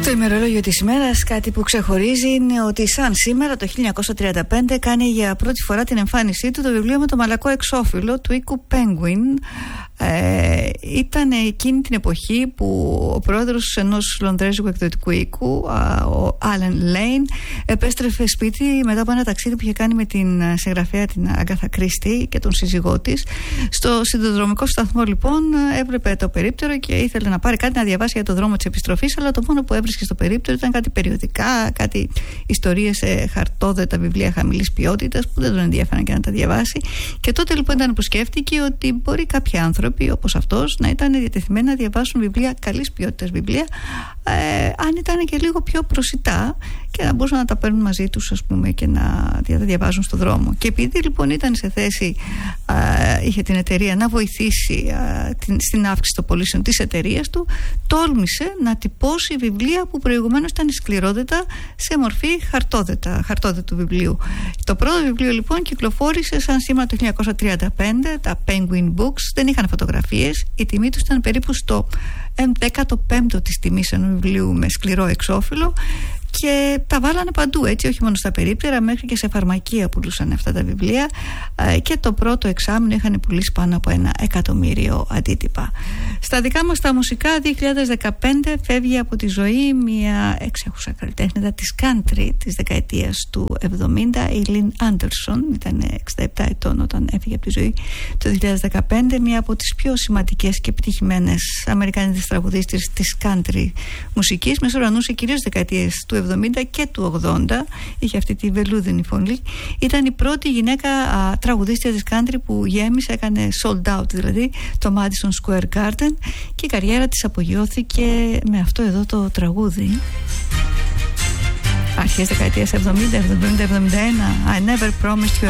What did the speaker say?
Το ημερολόγιο της ημέρας, κάτι που ξεχωρίζει είναι ότι σαν σήμερα το 1935 κάνει για πρώτη φορά την εμφάνισή του το βιβλίο με το μαλακό εξώφυλλο του οίκου Penguin. Ήταν εκείνη την εποχή που ο πρόεδρος ενός λονδρέζικου εκδοτικού οίκου, ο Άλεν Λέιν, επέστρεφε σπίτι μετά από ένα ταξίδι που είχε κάνει με την συγγραφέα την Άγκαθα Κρίστη και τον σύζυγό της. Στο σιδηροδρομικό σταθμό λοιπόν έβλεπε το περίπτερο και ήθελε να πάρει κάτι να διαβάσει για το δρόμο της επιστροφής, αλλά το μόνο που έβρισκε στο περίπτερο ήταν κάτι περιοδικά, κάτι ιστορίες σε χαρτόδετα βιβλία χαμηλής ποιότητας που δεν τον ενδιαφέραν και να τα διαβάσει. Και τότε λοιπόν ήταν που σκέφτηκε ότι μπορεί κάποιοι άνθρωποι όπως αυτός να ήταν διατεθειμένοι να διαβάσουν βιβλία καλής ποιότητας βιβλία, αν ήταν και λίγο πιο προσιτά και να μπορούσαν να τα παίρνουν μαζί τους, ας πούμε, και να τα διαβάζουν στον δρόμο. Και επειδή λοιπόν ήταν σε θέση, είχε την εταιρεία να βοηθήσει στην αύξηση των πωλήσεων της εταιρείας του, τόλμησε να τυπώσει βιβλία που προηγουμένως ήταν σκληρόδετα σε μορφή χαρτόδετου βιβλίου. Το πρώτο βιβλίο λοιπόν κυκλοφόρησε σαν σήμερα το 1935, τα Penguin Books. Δεν είχαν φωτογραφίες, η τιμή τους ήταν περίπου στο 15ο της τιμής ενός βιβλίου με σκληρό εξώφυλλο, και τα βάλανε παντού, έτσι, όχι μόνο στα περίπτερα, μέχρι και σε φαρμακεία πουλούσαν αυτά τα βιβλία, και το πρώτο εξάμηνο είχαν πουλήσει πάνω από 1 εκατομμύριο αντίτυπα. Στα δικά μας τα μουσικά, 2015 φεύγει από τη ζωή μια εξέχουσα καλλιτέχνηδα της country της δεκαετίας του 70, η Lynn Anderson. Ήταν 67 ετών όταν έφυγε από τη ζωή το 2015, μια από τις πιο σημαντικές και επιτυχημένες αμερικανικές τραγουδίστρες της country μουσικής, μεσουρανούσε κυρίως δεκαετίες του 70 και του 80, είχε αυτή τη βελούδινη φωνή. Ήταν η πρώτη γυναίκα τραγουδίστρια της country που γέμισε, έκανε sold out δηλαδή το Madison Square Garden, και η καριέρα της απογειώθηκε με αυτό εδώ το τραγούδι. Αρχές δεκαετίας 70, 71, I never promised you